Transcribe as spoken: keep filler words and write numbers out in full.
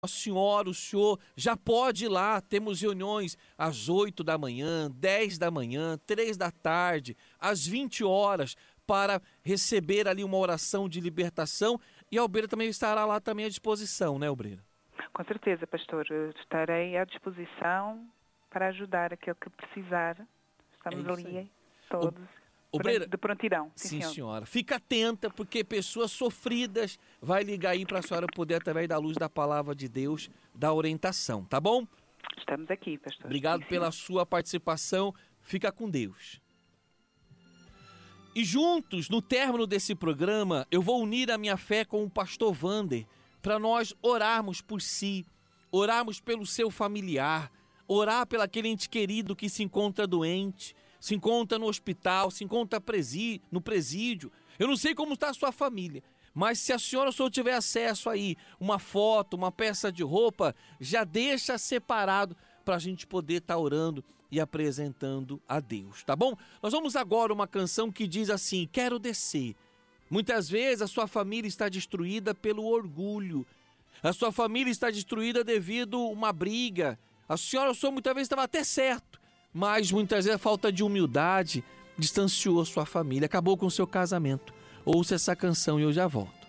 A senhora, o senhor já pode ir lá, temos reuniões às oito da manhã, dez da manhã, três da tarde, às vinte horas, para receber ali uma oração de libertação, e a obreira também estará lá também à disposição, né, obreira? Com certeza, pastor, eu estarei à disposição para ajudar aquele que precisar. Estamos É isso aí. ali todos. Obreira, De prontidão. Sim, Sim, senhor. senhora. Fica atenta, porque pessoas sofridas vai ligar aí para a senhora poder, através da luz da palavra de Deus, dar orientação, tá bom? Estamos aqui, pastor. Obrigado Sim, pela sua participação. Fica com Deus. E juntos, no término desse programa, eu vou unir a minha fé com o pastor Wander para nós orarmos por si, orarmos pelo seu familiar, orar pelo aquele ente querido que se encontra doente, se encontra no hospital, se encontra presi- no presídio. Eu não sei como está a sua família, mas se a senhora ou o senhor tiver acesso aí, uma foto, uma peça de roupa, já deixa separado para a gente poder estar tá orando e apresentando a Deus, tá bom? Nós vamos agora uma canção que diz assim: quero descer. Muitas vezes a sua família está destruída pelo orgulho, a sua família está destruída devido a uma briga, a senhora ou o senhor muitas vezes estava até certo, mas muitas vezes a falta de humildade distanciou a sua família, acabou com o seu casamento. Ouça essa canção e eu já volto.